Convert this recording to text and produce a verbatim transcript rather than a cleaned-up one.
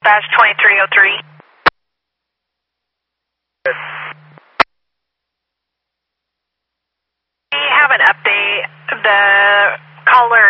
dispatch twenty-three oh three. We have an update. The caller